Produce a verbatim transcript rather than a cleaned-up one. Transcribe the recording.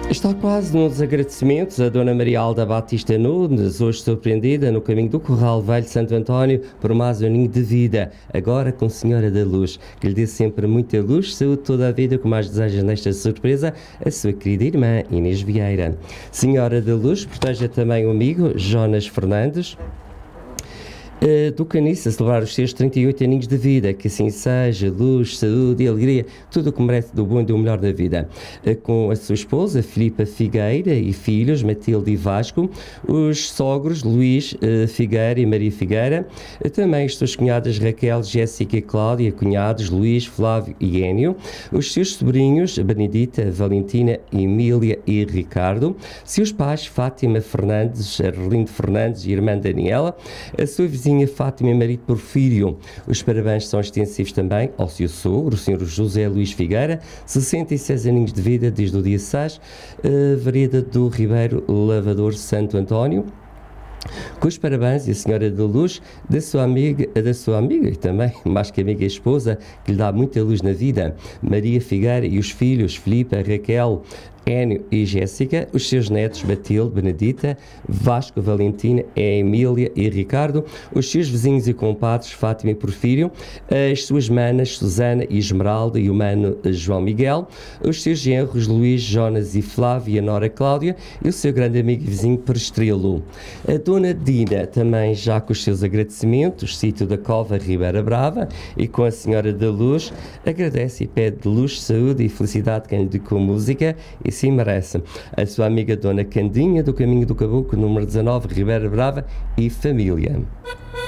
Está quase nos agradecimentos a Dona Maria Alda Batista Nunes, hoje surpreendida no caminho do Corral Velho de Santo António por mais um ninho de vida, agora com Senhora da Luz, que lhe dê sempre muita luz, saúde toda a vida, com mais deseja nesta surpresa a sua querida irmã Inês Vieira. Senhora da Luz, proteja também o amigo Jonas Fernandes, Uh, do Caniço, a celebrar os seus trinta e oito aninhos de vida, que assim seja, luz, saúde e alegria, tudo o que merece do bom e do melhor da vida. Uh, com a sua esposa, Filipa Figueira, e filhos, Matilde e Vasco, os sogros, Luís uh, Figueira e Maria Figueira, uh, também as suas cunhadas Raquel, Jéssica e Cláudia, cunhados Luís, Flávio e Énio, os seus sobrinhos, Benedita, Valentina, Emília e Ricardo, seus pais, Fátima Fernandes, Arlindo Fernandes e irmã Daniela, a sua vizinha Fátima e marido Porfírio. Os parabéns são extensivos também ao seu sogro, o senhor José Luís Figueira, sessenta e seis aninhos de vida desde o dia seis, uh, Vereda do Ribeiro, Lavador Santo António. Com os parabéns e a Senhora da Luz da sua amiga, da sua amiga e também, mais que amiga e esposa, que lhe dá muita luz na vida, Maria Figueira, e os filhos Filipe, Raquel, Énio e Jéssica, os seus netos Matilde, Benedita, Vasco, Valentina, Emília e Ricardo, os seus vizinhos e compadres Fátima e Porfírio, as suas manas Susana e Esmeralda e o mano João Miguel, os seus genros Luís, Jonas e Flávio e a nora Cláudia e o seu grande amigo e vizinho Perestrelo. A dona Dina também já com os seus agradecimentos, sítio da Cova Ribeira Brava, e com a Senhora da Luz, agradece e pede luz, saúde e felicidade quem lhe dedicou música e sim merece. A sua amiga Dona Candinha, do Caminho do Caboclo, número dezanove, Ribeira Brava, e família.